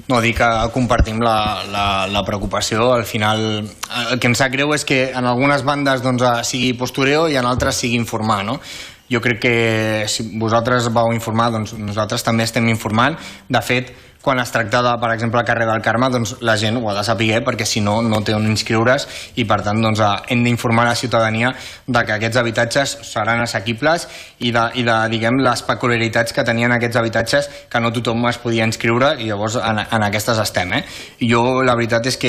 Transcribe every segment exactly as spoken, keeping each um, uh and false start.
No, dic que compartim la, la, la preocupació. Al final, el que em sap greu és que en algunes bandes doncs, sigui postureo i en altres sigui informar, no? Jo crec que si vosaltres vau informar, doncs nosaltres també estem informant. De fet, quan es tracta de, per exemple, el carrer del Carme, doncs la gent ho ha de saber perquè si no, no té on inscriure's i per tant doncs, hem d'informar la ciutadania de que aquests habitatges seran assequibles i de, i de diguem, les peculiaritats que tenien aquests habitatges que no tothom es podia inscriure i llavors en, en aquestes estem. Eh? Jo la veritat és que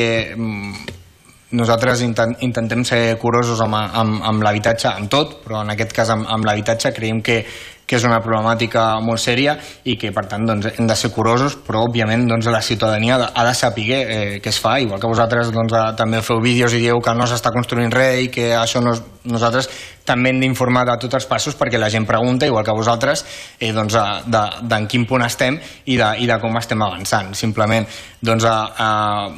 nosaltres intent, intentem ser curosos amb, amb, amb l'habitatge, amb tot, però en aquest cas amb, amb l'habitatge creiem que que és una problemàtica molt sèria i que per tant doncs, hem de ser curosos, però òbviament doncs, la ciutadania ha de saber eh, què es fa, igual que vosaltres doncs, també feu vídeos i dieu que no s'està construint res i que això no és... nosaltres també hem d'informar de tots els passos perquè la gent pregunta, igual que vosaltres, eh, doncs, de, de en quin punt estem i de, i de com estem avançant. Simplement, doncs, a,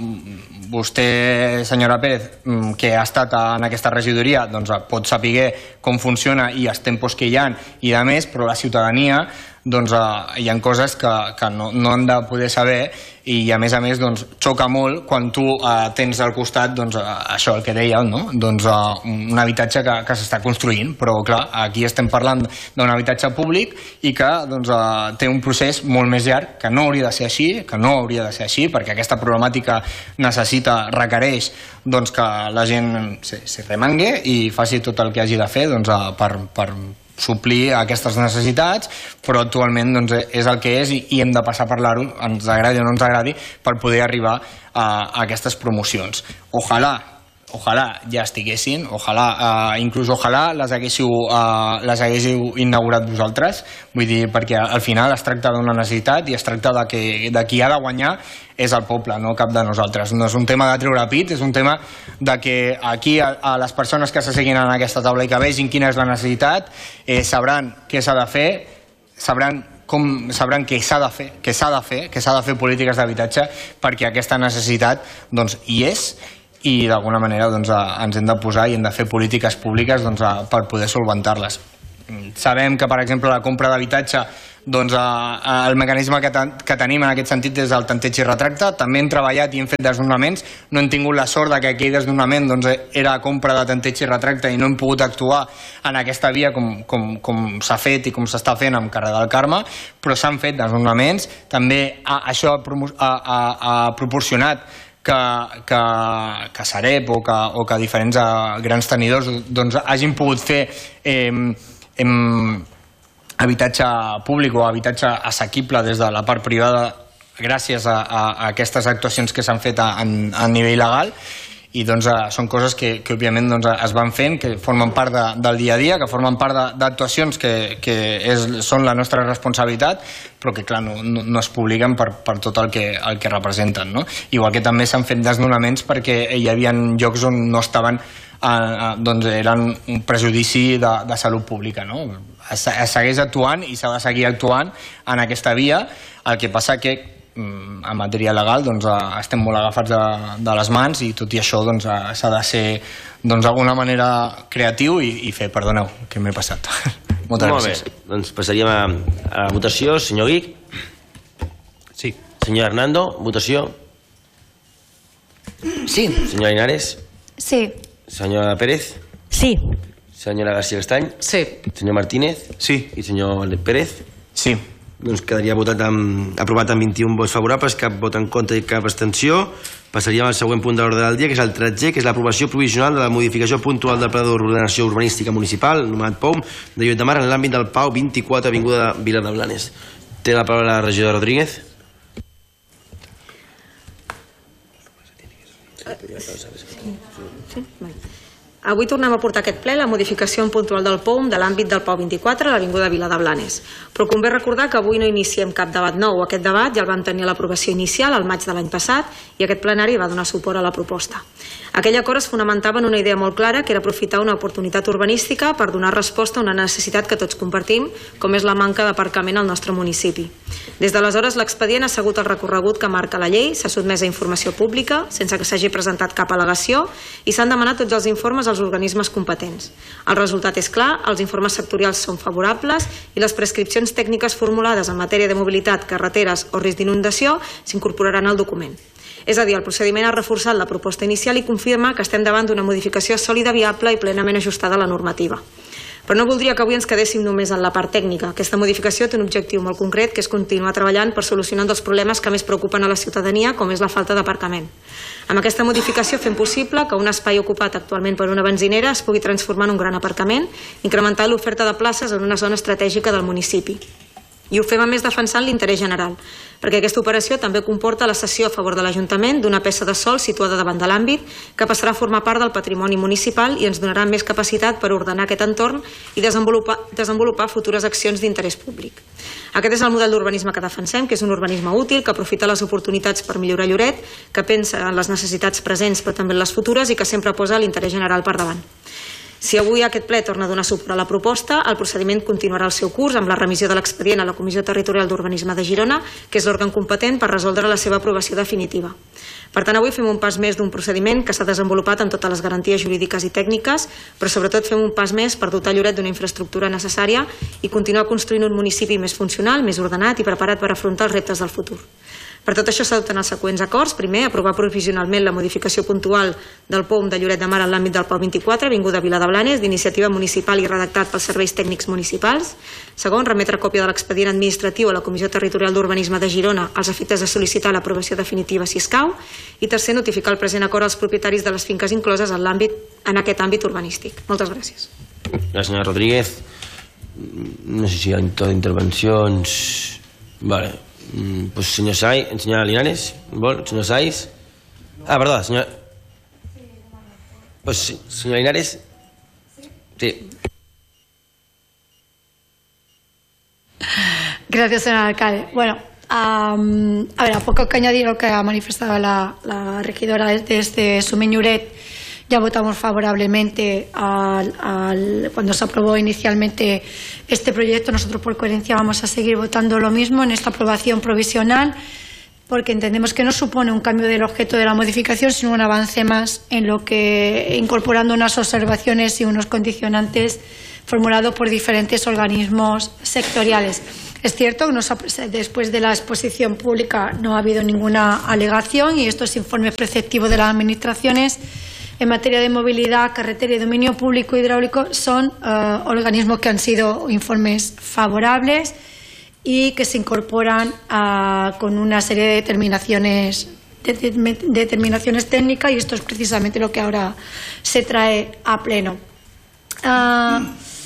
a, vostè, senyora Pérez, que ha estat en aquesta regidoria, doncs, pot saber com funciona i els tempos que hi ha i de més, però la ciutadania doncs, eh, hi ha coses que, que no, no han de poder saber i a més a més doncs, xoca molt quan tu eh, tens al costat doncs, eh, això el que dèieu, no? doncs, eh, un habitatge que, que s'està construint, però clar, aquí estem parlant d'un habitatge públic i que doncs, eh, té un procés molt més llarg, que no hauria de ser així, que no hauria de ser així, perquè aquesta problemàtica necessita, requereix doncs, que la gent se, se remangue i faci tot el que hagi de fer doncs, eh, per, per suplir aquestes necessitats, però actualment doncs, és el que és i, i hem de passar a parlar-ho, ens agradi o no ens agradi, per poder arribar a, a aquestes promocions. Ojalà, ojalà ja estiguessin, ojalà, eh, inclús ojalà les haguéssiu, eh, les haguéssiu inaugurat vosaltres, vull dir, perquè al final es tracta d'una necessitat i es tracta de que de qui ha de guanyar és el poble, no cap de nosaltres. No és un tema de treure pit, és un tema de que aquí a, a les persones que s'asseguin en aquesta taula i que vegin quina és la necessitat, eh, sabran què s'ha de fer, sabran com sabran què s'ha de fer, què s'ha de fer, que s'ha de fer polítiques d'habitatge perquè aquesta necessitat doncs, hi és i d'alguna manera doncs, ens hem de posar i hem de fer polítiques públiques doncs, per poder solventar-les. Sabem que, per exemple, la compra d'habitatge doncs, el mecanisme que, ten, que tenim en aquest sentit és el tanteig i retracte. També hem treballat i hem fet desnonaments. No hem tingut la sort de que aquell desnonament doncs, era compra de tanteig i retracte i no hem pogut actuar en aquesta via com, com, com s'ha fet i com s'està fent amb Carrer del Carme, però s'han fet desnonaments. També a, això ha, ha, ha, ha proporcionat que, que, que Sareb o que, o que diferents grans tenidors doncs, hagin pogut fer eh, eh, habitatge públic o habitatge assequible des de la part privada gràcies a, a, a aquestes actuacions que s'han fet a, a nivell legal i doncs, són coses que, que òbviament doncs, es van fent, que formen part de, del dia a dia, que formen part d'actuacions que, que és, són la nostra responsabilitat, però que clar, no, no, no es publiquen per, per tot el que, el que representen. No? Igual que també s'han fet desnonaments perquè hi havia llocs on no estaven, eh, doncs eren un prejudici de, de salut pública. No? Es, es segueix actuant i s'ha de seguir actuant en aquesta via, el que passa que en matèria legal doncs, estem molt agafats de, de les mans i tot i això doncs, s'ha de ser doncs, d'alguna manera creatiu i, i fer, perdoneu, que m'he passat. Moltes Molt gràcies. Bé, doncs passaríem a, a la votació. Senyor Guic? Sí. Senyor Hernando, votació? Sí. Senyora Linares? Sí. Senyora Pérez? Sí. Senyora García Estany? Sí. Senyor Martínez? Sí. I senyor Pérez? Sí. Doncs quedaria votat amb, aprovat amb vint-i-un vots favorables, cap vot en contra i cap abstenció. Passaríem al següent punt de l'ordre del dia, que és el tretzè, que és l'aprovació provisional de la modificació puntual del Pla d'Ordenació Urbanística Municipal, anomenat P O M, de Lloret de Mar, en l'àmbit del Pau vint-i-quatre, avinguda Vila de Blanes. Té la paraula la regidora Rodríguez. Avui tornem a portar aquest ple la modificació en puntual del P O M de l'àmbit del Pau vint-i-quatre a l'Avinguda Vila de Blanes. Però convé recordar que avui no iniciem cap debat nou. Aquest debat ja el vam tenir a l'aprovació inicial al maig de l'any passat i aquest plenari va donar suport a la proposta. Aquell acord es fonamentava en una idea molt clara, que era aprofitar una oportunitat urbanística per donar resposta a una necessitat que tots compartim, com és la manca d'aparcament al nostre municipi. Des d'aleshores l'expedient ha seguit el recorregut que marca la llei, s'ha sotmès a informació pública sense que s'hagi presentat cap al·legació i s'han demanat tots els informes als als organismes competents. El resultat és clar, els informes sectorials són favorables i les prescripcions tècniques formulades en matèria de mobilitat, carreteres o risc d'inundació s'incorporaran al document. És a dir, el procediment ha reforçat la proposta inicial i confirma que estem davant d'una modificació sòlida, viable i plenament ajustada a la normativa. Però no voldria que avui ens quedéssim només en la part tècnica. Aquesta modificació té un objectiu molt concret, que és continuar treballant per solucionar un dels problemes que més preocupen a la ciutadania, com és la falta d'aparcament. Amb aquesta modificació fem possible que un espai ocupat actualment per una benzinera es pugui transformar en un gran aparcament, incrementant l'oferta de places en una zona estratègica del municipi. I ho fem a més defensant l'interès general, perquè aquesta operació també comporta la cessió a favor de l'Ajuntament d'una peça de sòl situada davant de l'àmbit que passarà a formar part del patrimoni municipal i ens donarà més capacitat per ordenar aquest entorn i desenvolupar, desenvolupar futures accions d'interès públic. Aquest és el model d'urbanisme que defensem, que és un urbanisme útil, que aprofita les oportunitats per millorar Lloret, que pensa en les necessitats presents però també en les futures i que sempre posa l'interès general per davant. Si avui aquest ple torna a donar suport a la proposta, el procediment continuarà el seu curs amb la remissió de l'expedient a la Comissió Territorial d'Urbanisme de Girona, que és l'òrgan competent per resoldre la seva aprovació definitiva. Per tant, avui fem un pas més d'un procediment que s'ha desenvolupat amb totes les garanties jurídiques i tècniques, però sobretot fem un pas més per dotar Lloret d'una infraestructura necessària i continuar construint un municipi més funcional, més ordenat i preparat per afrontar els reptes del futur. Per tot això s'adopten els següents acords. Primer, aprovar provisionalment la modificació puntual del P O M de Lloret de Mar en l'àmbit del P O vint-i-quatre, Avinguda Vila de Blanes, d'iniciativa municipal i redactat pels serveis tècnics municipals. Segon, remetre còpia de l'expedient administratiu a la Comissió Territorial d'Urbanisme de Girona als efectes de sol·licitar l'aprovació definitiva si escau. I tercer, notificar el present acord als propietaris de les finques incloses en, l'àmbit, en aquest àmbit urbanístic. Moltes gràcies. La senyora Rodríguez, no sé si hi ha tot intervencions... Vale. Pues señor Saiz, señora Linares, vol, señor Saiz. Ah, perdón, señor. Pues señora Linares. Sí. Gracias, señor alcalde. Bueno, um, a ver, a poco que añadir lo que ha manifestado la, la regidora desde Sumeñuret. Ya votamos favorablemente al, al, cuando se aprobó inicialmente este proyecto. Nosotros, por coherencia, vamos a seguir votando lo mismo en esta aprobación provisional, porque entendemos que no supone un cambio del objeto de la modificación, sino un avance más en lo que, incorporando unas observaciones y unos condicionantes formulados por diferentes organismos sectoriales. Es cierto que después de la exposición pública no ha habido ninguna alegación y estos informes preceptivos de las administraciones en materia de movilidad, carretera y dominio público hidráulico son uh, organismos que han sido informes favorables y que se incorporan uh, con una serie de determinaciones, de, de, determinaciones técnicas, y esto es precisamente lo que ahora se trae a pleno. Uh,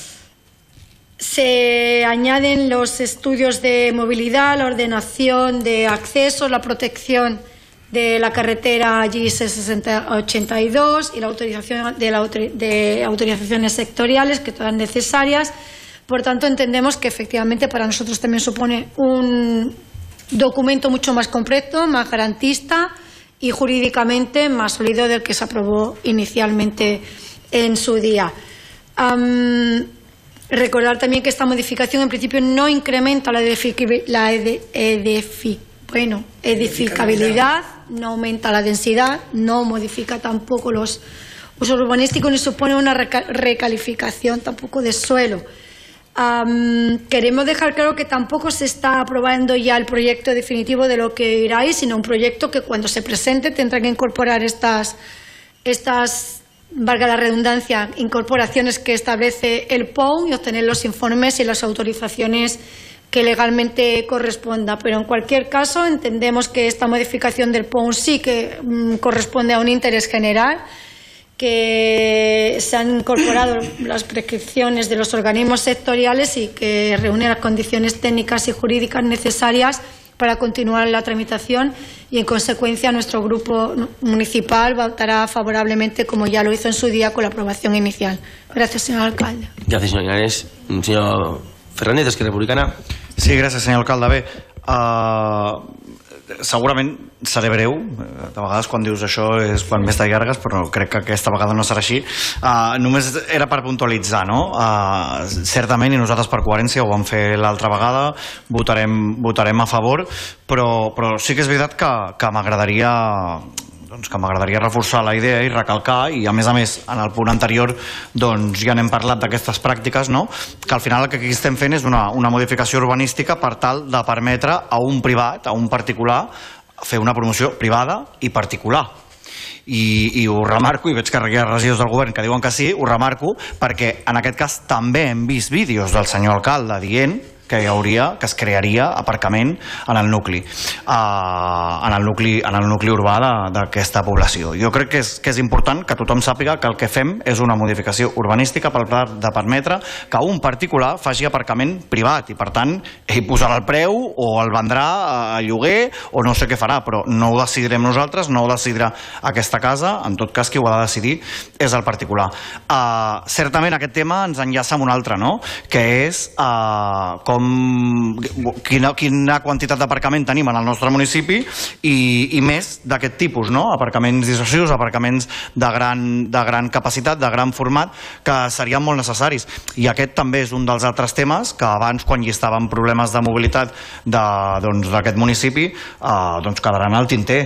se añaden los estudios de movilidad, la ordenación de accesos, la protección de la carretera G I S ochenta y dos y la autorización de, la, de autorizaciones sectoriales, que todas necesarias. Por tanto, entendemos que efectivamente para nosotros también supone un documento mucho más completo, más garantista y jurídicamente más sólido del que se aprobó inicialmente en su día. Um, recordar también que esta modificación en principio no incrementa la edificabilidad, la edific bueno, edificabilidad, no aumenta la densidad, no modifica tampoco los usos urbanísticos ni supone una reca recalificación tampoco de suelo. Um, queremos dejar claro que tampoco se está aprobando ya el proyecto definitivo de lo que irá ahí, sino un proyecto que cuando se presente tendrá que incorporar estas, estas, valga la redundancia, incorporaciones que establece el P O M y obtener los informes y las autorizaciones que legalmente corresponda. Pero en cualquier caso entendemos que esta modificación del P O M sí que mm, corresponde a un interés general, que se han incorporado las prescripciones de los organismos sectoriales y que reúne las condiciones técnicas y jurídicas necesarias para continuar la tramitación, y en consecuencia nuestro grupo municipal votará favorablemente, como ya lo hizo en su día con la aprobación inicial. Gracias, señor alcalde. Gracias, señor Linares. Señor Fernández, Esquerra Republicana. Sí, gràcies, senyor alcalde. Bé, uh, segurament seré breu. De vegades quan dius això és quan més t'allargues, però crec que aquesta vegada no serà així. Uh, només era per puntualitzar, no? Uh, certament, i nosaltres per coherència ho vam fer l'altra vegada, votarem, votarem a favor, però, però sí que és veritat que, que m'agradaria doncs que m'agradaria reforçar la idea i recalcar, i a més a més en el punt anterior doncs ja n'hem parlat d'aquestes pràctiques, no? Que al final el que aquí estem fent és una, una modificació urbanística per tal de permetre a un privat, a un particular, fer una promoció privada i particular. I, i ho remarco, i veig que hi ha regidors del govern que diuen que sí, ho remarco perquè en aquest cas també hem vist vídeos del senyor alcalde dient que hi hauria, que es crearia aparcament en el nucli, uh, en el nucli, en el nucli urbà d'aquesta població. Jo crec que és, que és important que tothom sàpiga que el que fem és una modificació urbanística per tal de permetre que un particular faci aparcament privat i per tant ell posarà el preu o el vendrà a lloguer o no sé què farà, però no ho decidirem nosaltres, no ho decidirà aquesta casa, en tot cas qui ho ha de decidir és el particular. Uh, certament aquest tema ens enllaça amb un altre, no? Que és uh, com Quina, quina quantitat d'aparcament tenim en el nostre municipi i, i més d'aquest tipus, no? Aparcaments dissuasius, aparcaments de gran, de gran capacitat, de gran format, que serien molt necessaris. I aquest també és un dels altres temes que abans, quan hi estaven problemes de mobilitat d'aquest doncs, municipi, eh, doncs quedaran al tinter.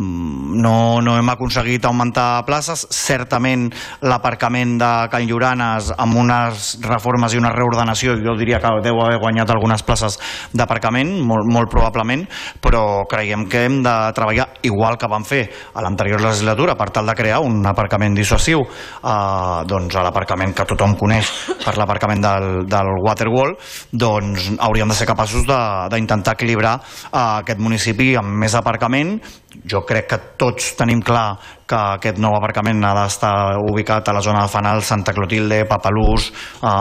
No, no hem aconseguit augmentar places. Certament l'aparcament de Can Lloranes amb unes reformes i una reordenació jo diria que deu haver guanyat algunes places d'aparcament, molt, molt probablement, però creiem que hem de treballar igual que vam fer a l'anterior legislatura per tal de crear un aparcament dissuasiu, eh, doncs a l'aparcament que tothom coneix per l'aparcament del, del Waterwall, doncs hauríem de ser capaços d'intentar equilibrar eh, aquest municipi amb més aparcament. Jo crec que tots tenim clar que aquest nou aparcament ha d'estar ubicat a la zona de Fanal, Santa Clotilde, Papalús,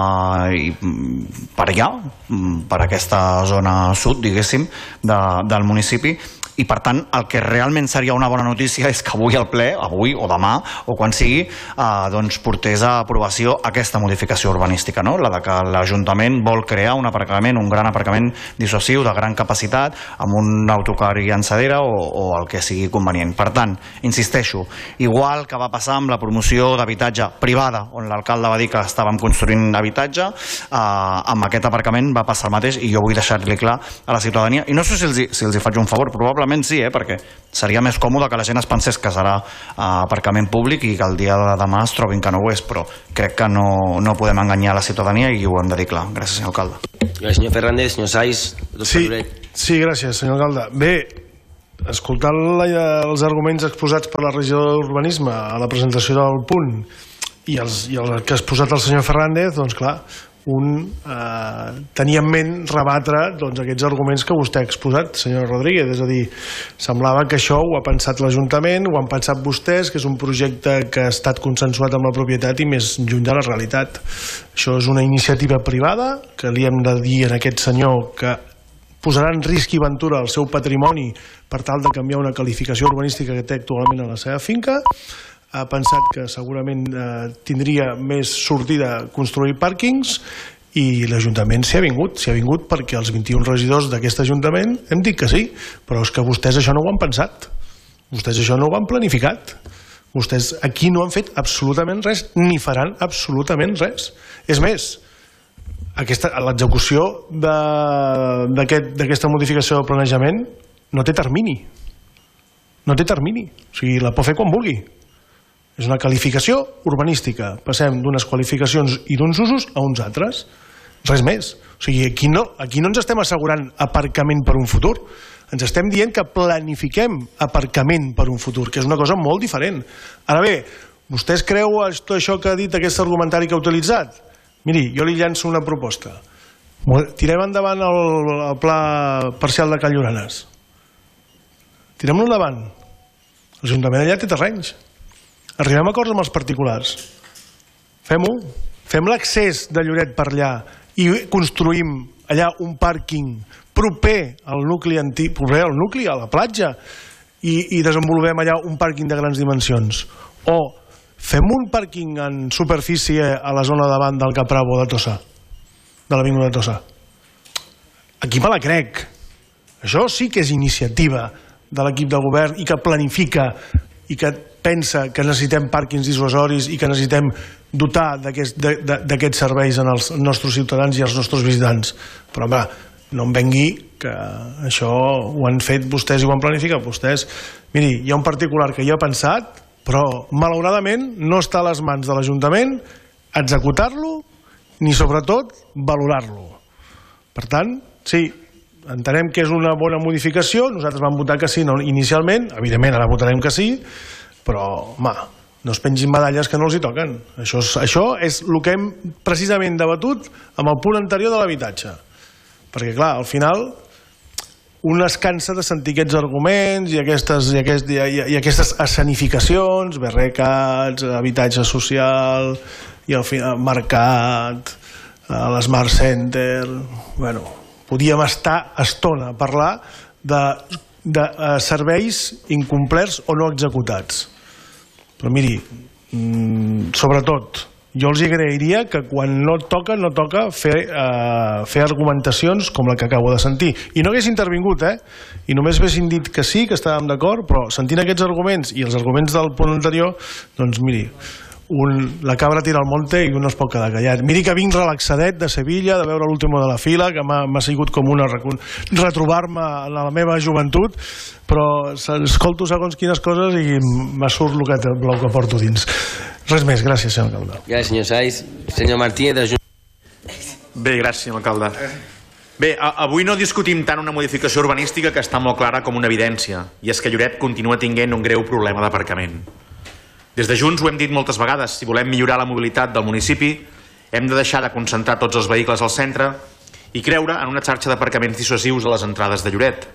eh, i per allà, per aquesta zona sud, diguéssim, de, del municipi. I per tant el que realment seria una bona notícia és que avui al ple, avui o demà o quan sigui, eh, doncs portés a aprovació aquesta modificació urbanística, no? La de que l'Ajuntament vol crear un aparcament, un gran aparcament dissuasiu de gran capacitat amb un autocar i llançadera o, o el que sigui convenient. Per tant, insisteixo, igual que va passar amb la promoció d'habitatge privada, on l'alcalde va dir que estàvem construint habitatge, eh, amb aquest aparcament va passar el mateix i jo vull deixar-li clar a la ciutadania, i no sé si els, si els hi faig un favor, probablement sí, eh, perquè seria més còmode que la gent es pensés que serà uh, aparcament públic i que el dia de demà es trobin que no ho és, però crec que no, no podem enganyar la ciutadania i ho hem de dir clar. Gràcies, senyor alcalde. Gràcies, senyor Fernández. Senyor Saiz. Sí, sí, gràcies, senyor alcalde. Bé, escoltant la, els arguments exposats per la regidora d'Urbanisme a la presentació del punt i, els, i el que ha exposat el senyor Fernández, doncs clar, un eh, tenia en ment rebatre doncs, aquests arguments que vostè ha exposat, senyor Rodríguez. És a dir, semblava que això ho ha pensat l'Ajuntament, ho han pensat vostès, que és un projecte que ha estat consensuat amb la propietat i més lluny de la realitat. Això és una iniciativa privada que li hem de dir a aquest senyor que posarà en risc i ventura el seu patrimoni per tal de canviar una qualificació urbanística que té actualment a la seva finca. Ha pensat que segurament eh, tindria més sortida construir pàrquings i l'Ajuntament s'hi ha vingut, s'hi ha vingut perquè els vint-i-un regidors d'aquest Ajuntament hem dit que sí, però és que vostès això no ho han pensat, vostès això no ho han planificat, vostès aquí no han fet absolutament res, ni faran absolutament res. És més, l'execució d'aquesta aquest, modificació del planejament no té termini, no té termini, o sigui, la pot fer quan vulgui. És una qualificació urbanística. Passem d'unes qualificacions i d'uns usos a uns altres. Res més. O sigui, aquí no, aquí no ens estem assegurant aparcament per un futur. Ens estem dient que planifiquem aparcament per un futur, que és una cosa molt diferent. Ara bé, vostè es creu tot això que ha dit, aquest argumentari que ha utilitzat? Miri, jo li llanço una proposta. Tirem endavant el, el pla parcial de Can Lloranes. Tirem-lo endavant. L'Ajuntament allà té terrenys. Arribem a acords amb els particulars. Fem-ho. Fem l'accés de Lloret per allà i construïm allà un pàrquing proper al nucli antic, proper al nucli, a la platja, i, i desenvolupem allà un pàrquing de grans dimensions. O fem un pàrquing en superfície a la zona davant del Cap Bravo de Tossa, de l'avinguda de Tossa. Aquí me la crec. Això sí que és iniciativa de l'equip del govern i que planifica i que pensa que necessitem pàrquings dissuasoris i que necessitem dotar d'aquests serveis als nostres ciutadans i als nostres visitants. Però, home, no em vengui que això ho han fet vostès i ho han planificat vostès. Miri, hi ha un particular que jo he pensat, però malauradament no està a les mans de l'Ajuntament executar-lo ni sobretot valorar-lo. Per tant, sí, entenem que és una bona modificació, nosaltres vam votar que sí no, inicialment, evidentment ara votarem que sí, però home, no es pengin medalles que no els hi toquen. Això és, això és el que hem precisament debatut amb el punt anterior de l'habitatge. Perquè clar, al final un es cansa de sentir aquests arguments i aquestes, i aquest, i, i aquestes escenificacions, berrecats, habitatge social, i al final mercat, l'Smart Center... Bueno, podíem estar estona a parlar de, de uh, serveis incomplerts o no executats. Però miri, mmm, sobretot, jo els agrairia que quan no toca, no toca fer, eh, fer argumentacions com la que acabo de sentir. I no hagués intervingut, eh? I només haguessin dit que sí, que estàvem d'acord, però sentint aquests arguments i els arguments del punt anterior, doncs miri, un, la cabra tira al monte i un no es pot quedar callat. Miri que vinc relaxadet de Sevilla, de veure l'último de la fila, que m'ha sigut com una retrobar-me en la meva joventut, però escolto segons quines coses i me surt el que, el que porto dins. Res més, gràcies, senyor alcalde. Gràcies, senyor Saiz. Senyor Martínez, de Junts. Bé, gràcies, senyor alcalde. Bé, avui no discutim tant una modificació urbanística que està molt clara com una evidència, i és que Lloret continua tinguent un greu problema d'aparcament. Des de Junts ho hem dit moltes vegades, si volem millorar la mobilitat del municipi, hem de deixar de concentrar tots els vehicles al centre i creure en una xarxa d'aparcaments dissuasius a les entrades de Lloret.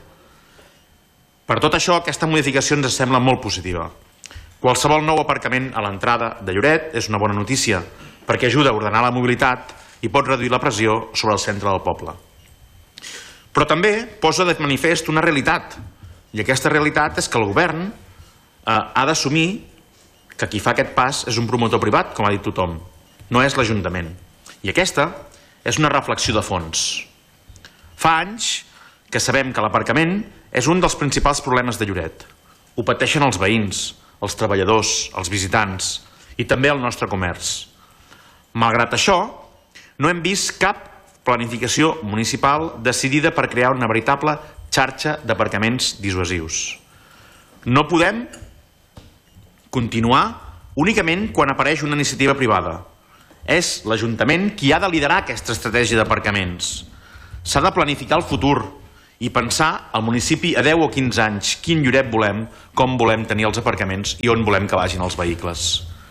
Per tot això, aquesta modificació ens sembla molt positiva. Qualsevol nou aparcament a l'entrada de Lloret és una bona notícia, perquè ajuda a ordenar la mobilitat i pot reduir la pressió sobre el centre del poble. Però també posa de manifest una realitat, i aquesta realitat és que el govern eh, ha d'assumir que qui fa aquest pas és un promotor privat, com ha dit tothom, no és l'Ajuntament. I aquesta és una reflexió de fons. Fa anys que sabem que l'aparcament és un dels principals problemes de Lloret. Ho pateixen els veïns, els treballadors, els visitants i també el nostre comerç. Malgrat això, no hem vist cap planificació municipal decidida per crear una veritable xarxa d'aparcaments dissuasius. No podem continuar únicament quan apareix una iniciativa privada. És l'Ajuntament qui ha de liderar aquesta estratègia d'aparcaments. S'ha de planificar el futur i pensar al municipi a deu o quinze anys quin Lloret volem, com volem tenir els aparcaments i on volem que vagin els vehicles.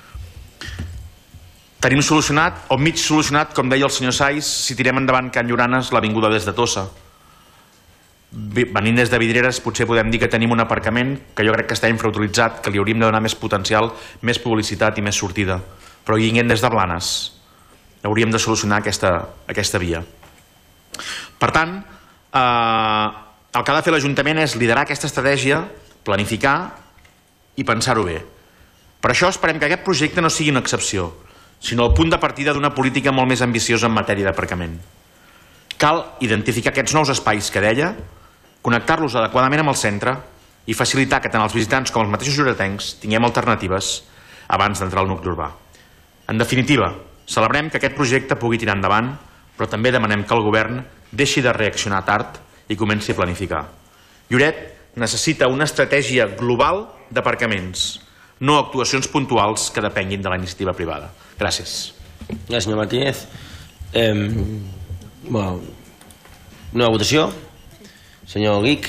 Tenim solucionat, o mig solucionat, com deia el senyor Saiz, si tirem endavant Can Lloranes l'avinguda des de Tossa. Venint des de Vidreres potser podem dir que tenim un aparcament que jo crec que està infrautilitzat, que li hauríem de donar més potencial, més publicitat i més sortida. Però vinguent des de Blanes hauríem de solucionar aquesta, aquesta via. Per tant, eh, el que ha de fer l'Ajuntament és liderar aquesta estratègia, planificar i pensar-ho bé. Per això esperem que aquest projecte no sigui una excepció, sinó el punt de partida d'una política molt més ambiciosa en matèria d'aparcament. Cal identificar aquests nous espais que deia, connectar-los adequadament amb el centre i facilitar que tant els visitants com els mateixos lloretencs tinguem alternatives abans d'entrar al nucli urbà. En definitiva, celebrem que aquest projecte pugui tirar endavant, però també demanem que el govern deixi de reaccionar tard i comenci a planificar. Lloret necessita una estratègia global d'aparcaments, no actuacions puntuals que depenguin de la iniciativa privada. Gràcies. Gràcies, senyor Martínez. Eh, bueno, nova votació. Senyor Guic.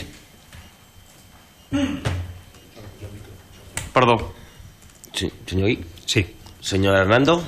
Perdó. Sí, senyor Guic. Sí. Senyor Hernando.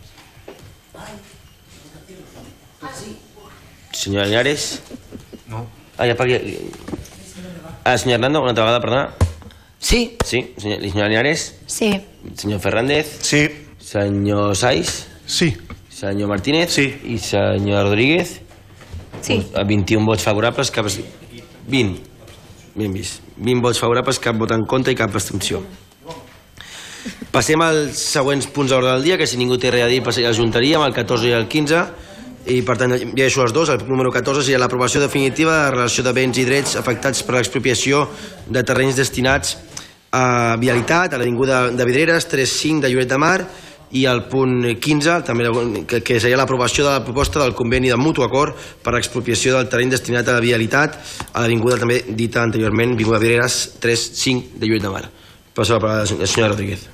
Senyor Linares. No. Ah, ja parli... Ah, senyor Hernando, una altra vegada, perdona. Sí. Sí, senyor, senyor Linares. Sí. Senyor Fernández. Sí. Senyor Saiz. Sí. Senyor Martínez. Sí. I senyor Rodríguez. Sí. vint-i-un vots favorables, cap... vint. Ben vist. vint vots favorables, cap vot en contra i cap abstenció. Passem als següents punts d'ordre del dia, que si ningú té res a dir ajuntaríem el catorze i el quinze, i per tant ja deixo els dos. El número catorze seria l'aprovació definitiva de la relació de béns i drets afectats per l'expropiació de terrenys destinats a vialitat, a l'avinguda de Vidreres, tres cinc de Lloret de Mar, i el punt quinze, també, que, que seria l'aprovació de la proposta del conveni de mutu acord per l'expropiació del terreny destinat a la vialitat a l'avinguda també dita anteriorment, Avinguda Vidreres tres cinc de Lloret de Mar. Passo la paraula a la senyora Rodríguez.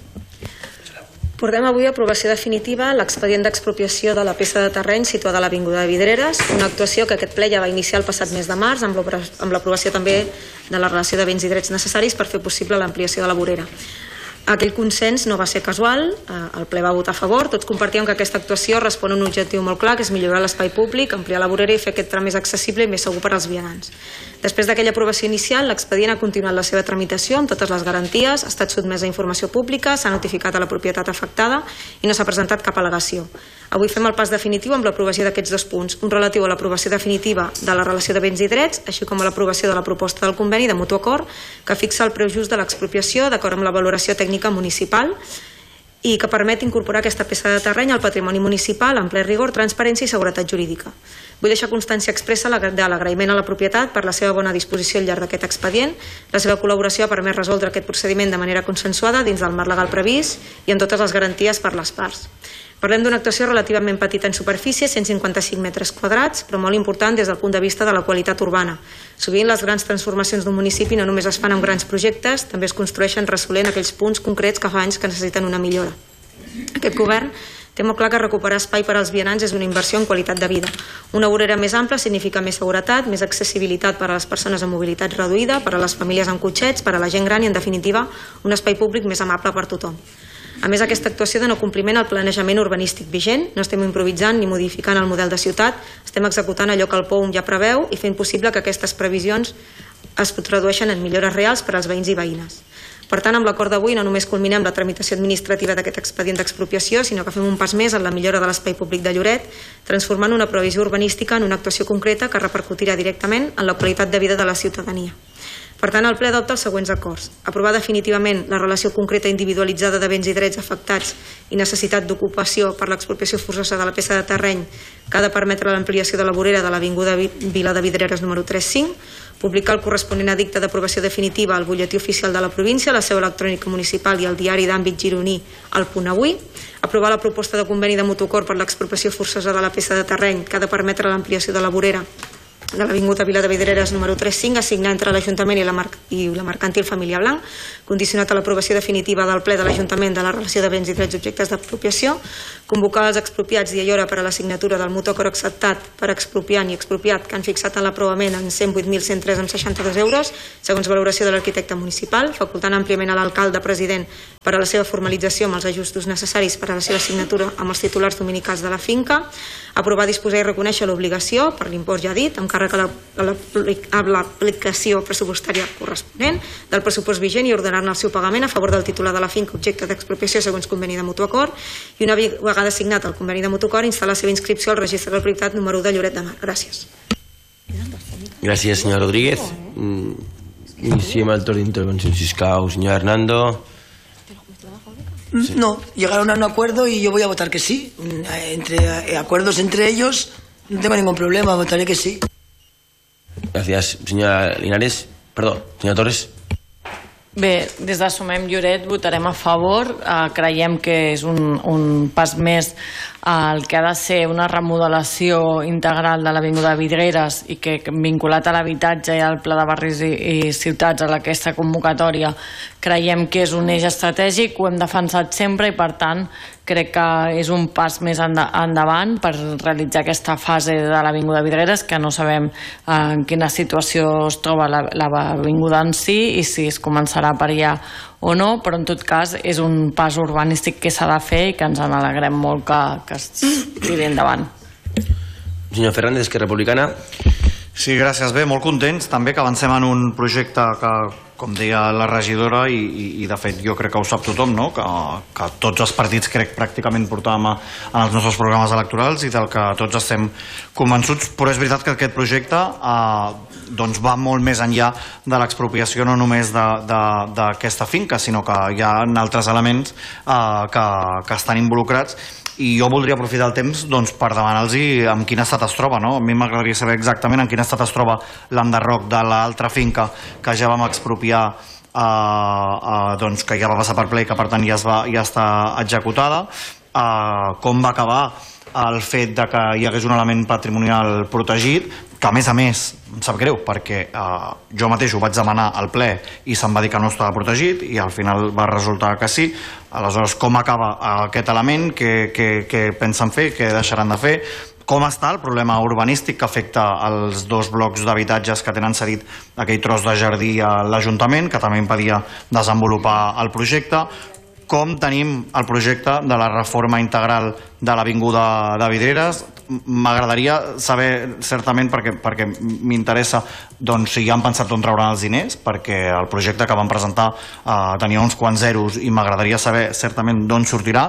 Portem avui a aprovació definitiva l'expedient d'expropiació de la peça de terreny situada a l'Avinguda de Vidreres, una actuació que aquest ple ja va iniciar el passat mes de març amb l'aprovació també de la relació de béns i drets necessaris per fer possible l'ampliació de la vorera. Aquell consens no va ser casual, el ple va votar a favor, tots compartíem que aquesta actuació respon a un objectiu molt clar, que és millorar l'espai públic, ampliar la vorera i fer aquest tram més accessible i més segur per als vianants. Després d'aquella aprovació inicial, l'expedient ha continuat la seva tramitació amb totes les garanties, ha estat sotmès a informació pública, s'ha notificat a la propietat afectada i no s'ha presentat cap al·legació. Avui fem el pas definitiu amb l'aprovació d'aquests dos punts, un relatiu a l'aprovació definitiva de la relació de béns i drets, així com a l'aprovació de la proposta del conveni de mutu acord, que fixa el preu just de l'expropiació d'acord amb la valoració tècnica municipal i que permet incorporar aquesta peça de terreny al patrimoni municipal amb ple rigor, transparència i seguretat jurídica. Vull deixar constància expressa de l'agraïment a la propietat per la seva bona disposició al llarg d'aquest expedient. La seva col·laboració ha permès resoldre aquest procediment de manera consensuada dins del marc legal previst i amb totes les garanties per les parts. Parlem d'una actuació relativament petita en superfície, cent cinquanta-cinc metres quadrats, però molt important des del punt de vista de la qualitat urbana. Sovint les grans transformacions d'un municipi no només es fan amb grans projectes, també es construeixen resolent aquells punts concrets que fa anys que necessiten una millora. Aquest govern té molt clar que recuperar espai per als vianants és una inversió en qualitat de vida. Una vorera més ampla significa més seguretat, més accessibilitat per a les persones amb mobilitat reduïda, per a les famílies amb cotxets, per a la gent gran i, en definitiva, un espai públic més amable per tothom. A més, aquesta actuació dona compliment al planejament urbanístic vigent, no estem improvisant ni modificant el model de ciutat, estem executant allò que el P O U M ja preveu i fent possible que aquestes previsions es tradueixen en millores reals per als veïns i veïnes. Per tant, amb l'acord d'avui no només culminem la tramitació administrativa d'aquest expedient d'expropiació, sinó que fem un pas més en la millora de l'espai públic de Lloret, transformant una previsió urbanística en una actuació concreta que repercutirà directament en la qualitat de vida de la ciutadania. Per tant, el ple adopta els següents acords. Aprovar definitivament la relació concreta individualitzada de béns i drets afectats i necessitat d'ocupació per l'expropiació forçosa de la peça de terreny que ha de permetre l'ampliació de la vorera de l'Avinguda Vila de Vidreres número tres cinc, publicar el corresponent edicte d'aprovació definitiva al butlletí oficial de la província, la seu electrònica municipal i el diari d'àmbit gironí al punt avui, aprovar la proposta de conveni de mutu acord per l'expropiació forçosa de la peça de terreny que ha de permetre l'ampliació de la vorera de l'Avinguda Vila de Vidreres número tres cinc, assignar entre l'Ajuntament i la, Mar i la Mercantil Família Blanc, condicionat a l'aprovació definitiva del ple de l'Ajuntament de la relació de béns i drets objectes d'apropiació, convocar els expropiats dia i hora per a la signatura del mutu acord acceptat per expropiant i expropiat que han fixat en l'aprovament en cent vuit mil cent tres coma seixanta-dos euros, segons valoració de l'arquitecte municipal, facultant àmpliament a l'alcalde president per a la seva formalització amb els ajustos necessaris per a la seva signatura amb els titulars dominicals de la finca, aprovar, disposar i reconèixer l'obligació per l'import ja dit, amb càrrec a l'aplicació pressupostària corresponent del pressupost vigent i ordenar-ne el seu pagament a favor del titular de la finca objecte d'expropiació segons conveni de mutu acord i una vegada signat el conveni de mutu acord instal·lar la seva inscripció al registre de la propietat número u de Lloret de Mar. Gràcies. Gràcies, senyora Rodríguez. Iniciem el torn d'intervenció, sisplau. Señor Hernando. Sí. No, llegaron a un acuerdo y yo voy a votar que sí. Entre acuerdos entre ellos no tengo ningún problema, votaré que sí. Gracias, señora Linares. Perdó, señora Torres. Bé, des de Sumem Lloret votarem a favor. Eh, creiem que és un, un pas més el que ha de ser una remodelació integral de l'Avinguda Vidreres i que vinculat a l'habitatge i al Pla de Barris i, i Ciutats a aquesta convocatòria creiem que és un eix estratègic, ho hem defensat sempre i per tant crec que és un pas més endavant per realitzar aquesta fase de l'Avinguda Vidreres que no sabem en quina situació es troba l'avinguda en si i si es començarà per allà o no, però en tot cas és un pas urbanístic que s'ha de fer i que ens en alegrem molt que, que es tiri endavant. Senyor Fernández, Esquerra Republicana. Sí, gràcies. Bé, molt contents també que avancem en un projecte que, com deia la regidora, i, i, i de fet jo crec que ho sap tothom, no? que, que tots els partits crec pràcticament portàvem a, en els nostres programes electorals i del que tots estem convençuts, però és veritat que aquest projecte eh, doncs va molt més enllà de l'expropiació no només d'aquesta finca, sinó que hi ha altres elements eh, que, que estan involucrats i jo voldria aprofitar el temps doncs, per demanar-los en quin estat es troba. No? A mi m'agradaria saber exactament en quin estat es troba l'enderroc de l'altra finca que ja vam expropiar, eh, eh, doncs, que ja va passar per ple i que per tant ja, es va, ja està executada. com va acabar el fet de que hi hagués un element patrimonial protegit, que a més a més em sap greu perquè eh, jo mateix ho vaig demanar al ple i se'm va dir que no estava protegit i al final va resultar que sí. Aleshores, com acaba aquest element, què, què, què pensen fer, què deixaran de fer, com està el problema urbanístic que afecta els dos blocs d'habitatges que tenen cedit aquell tros de jardí a l'Ajuntament, que també impedia desenvolupar el projecte, com tenim el projecte de la reforma integral de l'Avinguda de Vidreres. M'agradaria saber, certament, perquè, perquè m'interessa doncs, si ja han pensat on trauran els diners, perquè el projecte que van presentar eh, tenia uns quants zeros i m'agradaria saber, certament, d'on sortirà.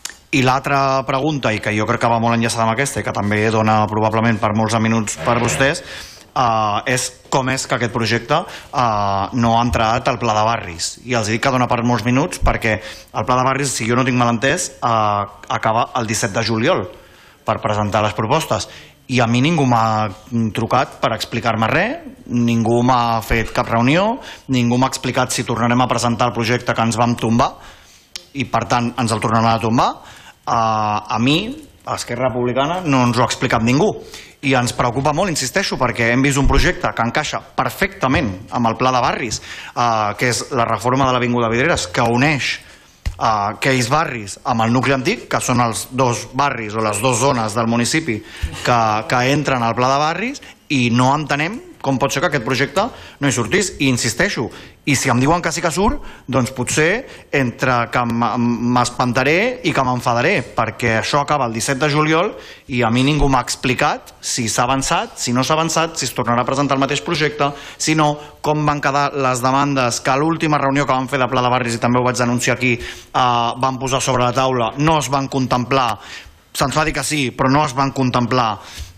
I l'altra pregunta, i que jo crec que va molt enllaçada amb aquesta i que també dona probablement per molts minuts per vostès, Uh, és com és que aquest projecte uh, no ha entrat al Pla de Barris. I els dic que dona per molts minuts perquè el Pla de Barris, si jo no tinc mal entès, uh, acaba el disset de juliol per presentar les propostes. I a mi ningú m'ha trucat per explicar-me res, ningú m'ha fet cap reunió, ningú m'ha explicat si tornarem a presentar el projecte que ens vam tombar i per tant ens el tornaran a tombar. Uh, a mi, a Esquerra Republicana, no ens ho ha explicat ningú. I ens preocupa molt, insisteixo, perquè hem vist un projecte que encaixa perfectament amb el Pla de Barris, eh, que és la reforma de l'Avinguda Vidreres, que uneix eh, aquells barris amb el nucli antic, que són els dos barris o les dues zones del municipi que, que entren al Pla de Barris, i no entenem com pot ser que aquest projecte no hi sortís. I insisteixo, i si em diuen que sí que surt, doncs potser entre que m'espantaré i que m'enfadaré, perquè això acaba el disset de juliol i a mi ningú m'ha explicat si s'ha avançat, si no s'ha avançat, si es tornarà a presentar el mateix projecte, si no, com van quedar les demandes que a l'última reunió que vam fer de Pla de Barris, i també ho vaig denunciar aquí, eh, van posar sobre la taula, no es van contemplar. Se'ns va dir que sí, però no es van contemplar.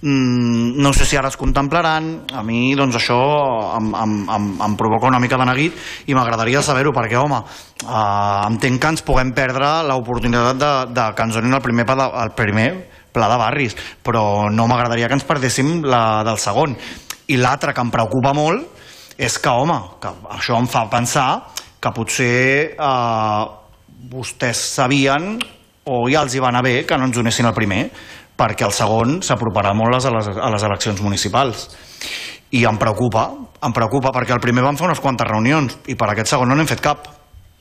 Mm, no sé si ara es contemplaran. A mi, doncs, això em, em, em, em provoca una mica de neguit i m'agradaria saber-ho, perquè, home, eh, entenc que ens puguem perdre l'oportunitat de, de que ens donin el primer, pla de, el primer Pla de Barris, però no m'agradaria que ens perdéssim la del segon. I l'altre que em preocupa molt és que, home, que això em fa pensar que potser eh, vostès sabien o ja els hi va anar bé que no ens donessin el primer, perquè el segon s'aproparà molt a les, a les eleccions municipals. I em preocupa, em preocupa, perquè el primer van fer unes quantes reunions i per aquest segon no n'hem fet cap.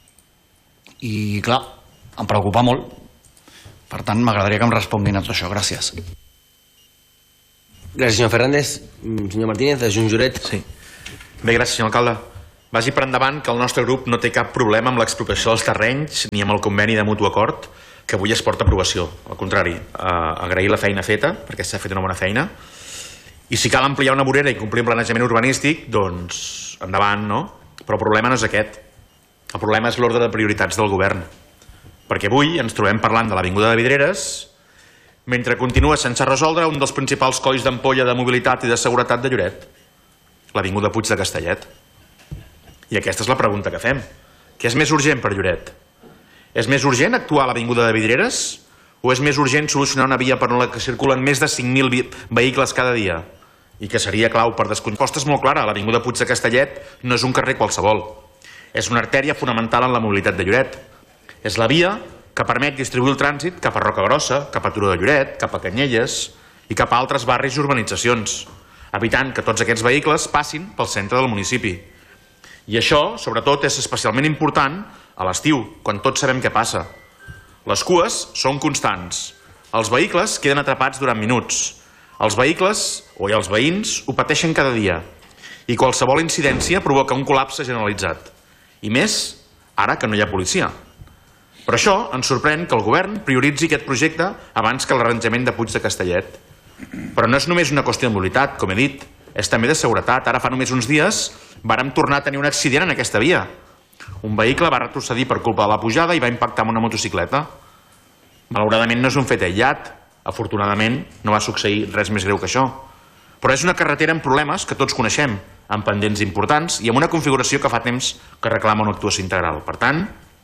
I, clar, em preocupa molt. Per tant, m'agradaria que em responguin a tot això. Gràcies. Gràcies, senyor Fernández. Senyor Martínez, de Junts Lloret. Sí. Bé, gràcies, senyor alcalde. Vagi per endavant que el nostre grup no té cap problema amb l'expropiació dels terrenys ni amb el conveni de mutu acord que avui es porta a aprovació. Al contrari, eh, agrair la feina feta, perquè s'ha fet una bona feina, i si cal ampliar una vorera i complir un planejament urbanístic, doncs endavant, no? Però el problema no és aquest. El problema és l'ordre de prioritats del govern. Perquè avui ens trobem parlant de l'Avinguda de Vidreres mentre continua sense resoldre un dels principals colls d'ampolla de mobilitat i de seguretat de Lloret, l'Avinguda Puig de Castellet. I aquesta és la pregunta que fem. Què és més urgent per Lloret? És més urgent actuar a l'Avinguda de Vidreres o és més urgent solucionar una via per la que circulen més de cinc mil vehicles cada dia i que seria clau per descomptar? La resposta és molt clara. L'Avinguda Puig de Castellet no és un carrer qualsevol. És una artèria fonamental en la mobilitat de Lloret. És la via que permet distribuir el trànsit cap a Rocagrossa, cap a Turó de Lloret, cap a Canyelles i cap a altres barris i urbanitzacions, evitant que tots aquests vehicles passin pel centre del municipi. I això, sobretot, és especialment important a l'estiu, quan tots sabem què passa. Les cues són constants. Els vehicles queden atrapats durant minuts. Els vehicles, o els veïns, ho pateixen cada dia. I qualsevol incidència provoca un col·lapse generalitzat. I més, ara que no hi ha policia. Per això ens sorprèn que el govern prioritzi aquest projecte abans que l'arranjament de Puig de Castellet. Però no és només una qüestió de mobilitat, com he dit, és també de seguretat. Ara fa només uns dies vàrem tornar a tenir un accident en aquesta via. Un vehicle va retrocedir per culpa de la pujada i va impactar amb una motocicleta. Malauradament no és un fet aïllat. Afortunadament no va succeir res més greu que això. Però és una carretera amb problemes que tots coneixem, amb pendents importants i amb una configuració que fa temps que reclama una actuació integral. Per tant,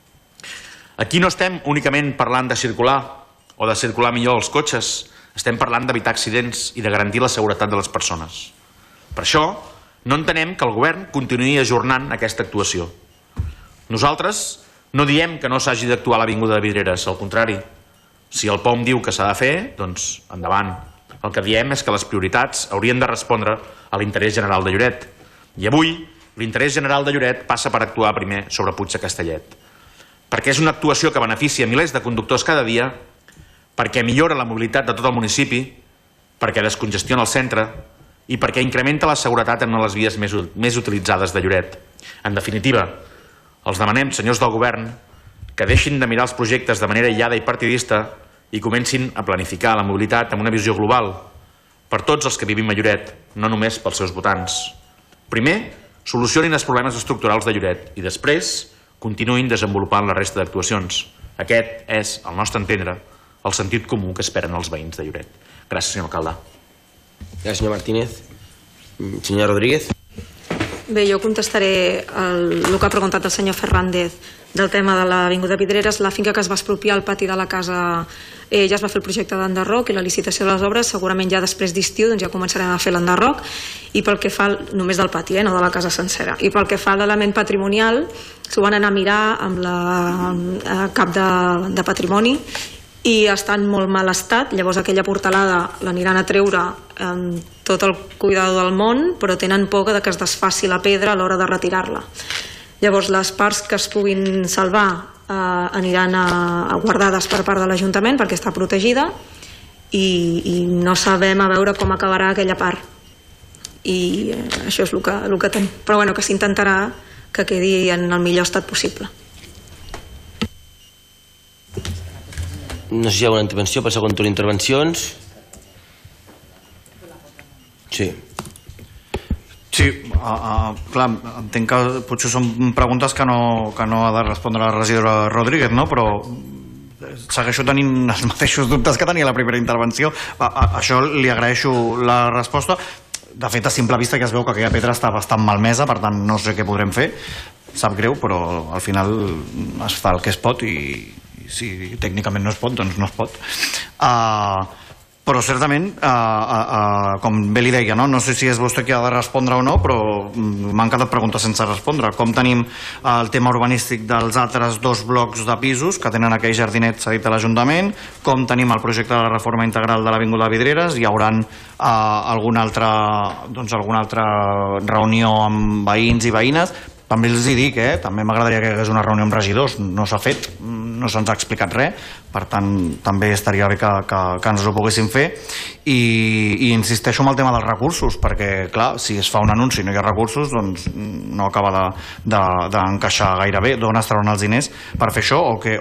aquí no estem únicament parlant de circular o de circular millor els cotxes, estem parlant d'evitar accidents i de garantir la seguretat de les persones. Per això, no entenem que el govern continuï ajornant aquesta actuació. Nosaltres no diem que no s'hagi d'actuar a l'Avinguda de Vidreres, al contrari. Si el P O M diu que s'ha de fer, doncs endavant. El que diem és que les prioritats haurien de respondre a l'interès general de Lloret. I avui l'interès general de Lloret passa per actuar primer sobre Puig de Castellet. Perquè és una actuació que beneficia milers de conductors cada dia, perquè millora la mobilitat de tot el municipi, perquè descongestiona el centre i perquè incrementa la seguretat en una de les vies més, més utilitzades de Lloret. En definitiva, els demanem, senyors del govern, que deixin de mirar els projectes de manera aïllada i partidista i comencin a planificar la mobilitat amb una visió global per tots els que vivim a Lloret, no només pels seus votants. Primer, solucionin els problemes estructurals de Lloret i després continuïn desenvolupant la resta d'actuacions. Aquest és, al nostre entendre, el sentit comú que esperen els veïns de Lloret. Gràcies, senyor alcalde. Gràcies, senyor Martínez. Senyora Rodríguez. Bé, jo contestaré el, el que ha preguntat el senyor Fernández del tema de l'Avinguda Vidreres. La finca que es va expropiar al pati de la casa, eh, ja es va fer el projecte d'enderroc i la licitació de les obres, segurament ja després d'estiu doncs ja començarem a fer l'enderroc, i pel que fa, només del pati, eh, no de la casa sencera. I pel que fa a l'element patrimonial, s'ho van anar a mirar amb la amb, cap de, de patrimoni i està en molt mal estat. Llavors aquella portalada l'aniran a treure amb tot el cuidado del món, però tenen por de que es desfaci la pedra a l'hora de retirar-la. Llavors les parts que es puguin salvar eh, aniran a, a guardades per part de l'Ajuntament perquè està protegida i, i no sabem a veure com acabarà aquella part. I eh, això és el que, el que tenim. Però bueno, que s'intentarà que quedi en el millor estat possible. No sé si hi ha una intervenció per segon torn d'intervencions. Sí. Sí, uh, uh, clar, entenc que potser són preguntes que no, que no ha de respondre la regidora Rodríguez, no? Però segueixo tenint els mateixos dubtes que tenia la primera intervenció. A, a, això li agraeixo la resposta. De fet, a simple vista ja es veu que aquella pedra està bastant malmesa, per tant no sé què podrem fer. Sap greu, però al final es fa el que es pot i, i si tècnicament no es pot, doncs no es pot. Uh, però certament, uh, uh, uh, com bé li deia, no? no sé si és vostè qui ha de respondre o no, però m'han quedat preguntes sense respondre. Com tenim el tema urbanístic dels altres dos blocs de pisos que tenen aquell jardinet cedit a l'Ajuntament, com tenim el projecte de la reforma integral de l'Avinguda Vidreres, hi haurà uh, alguna, altra, doncs, alguna altra reunió amb veïns i veïnes. També els hi dic, eh? també m'agradaria que hi hagués una reunió amb regidors, no s'ha fet, no se'ns ha explicat res, per tant també estaria bé que, que, que ens ho poguéssim fer i, i insisteixo en el tema dels recursos, perquè clar, si es fa un anunci i no hi ha recursos, doncs no acaba d'encaixar de, de, gaire bé. D'on es trauran els diners per fer això o què,